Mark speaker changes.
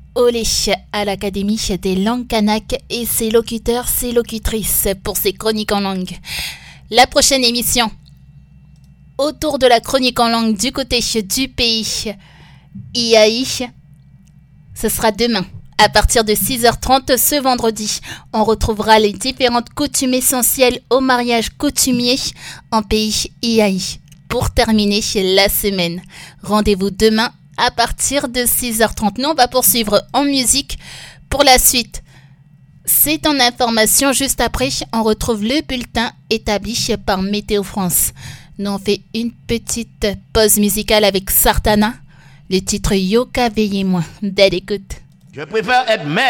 Speaker 1: Olé à l'Académie des langues kanak et ses locuteurs, ses locutrices pour ses chroniques en langue. La prochaine émission, autour de la chronique en langue du côté du pays IAI, ce sera demain. À partir de 6h30 ce vendredi, on retrouvera les différentes coutumes essentielles au mariage coutumier en pays IAI. Pour terminer la semaine, rendez-vous demain à partir de 6h30. Nous, on va poursuivre en musique pour la suite. C'est en information. Juste après, on retrouve le bulletin établi par Météo France. Nous, on fait une petite pause musicale avec Sartana. Le titre Yoka Veillez-moi. Belle écoute.
Speaker 2: Je préfère être maître.